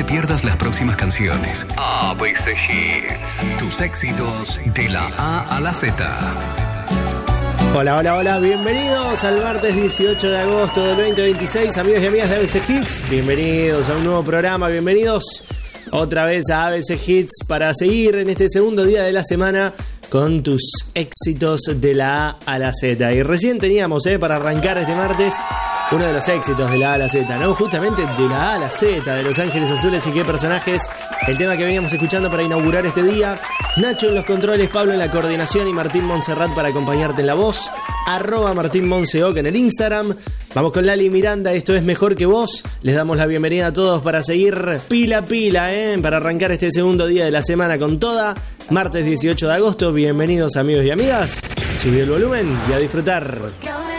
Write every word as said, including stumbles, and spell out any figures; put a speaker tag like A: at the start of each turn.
A: pierdas las próximas canciones. A B C Hits. Tus éxitos de la A a la Z.
B: Hola, hola, hola, bienvenidos al martes dieciocho de agosto del veinte veintiséis, amigos y amigas de A B C Hits. Bienvenidos a un nuevo programa, bienvenidos otra vez a A B C Hits para seguir en este segundo día de la semana con tus éxitos de la A a la Z. Y recién teníamos, eh, para arrancar este martes, uno de los éxitos de la A a la Z, ¿no? Justamente de la A a la Z, de Los Ángeles Azules y qué personajes. El tema que veníamos escuchando para inaugurar este día. Nacho en los controles, Pablo en la coordinación y Martín Montserrat para acompañarte en la voz. Arroba Martín Monseoc en el Instagram. Vamos con Lali Miranda, esto es Mejor que Vos. Les damos la bienvenida a todos para seguir pila pila, ¿eh? Para arrancar este segundo día de la semana con toda. Martes dieciocho de agosto, bienvenidos amigos y amigas. Subí el volumen y a disfrutar.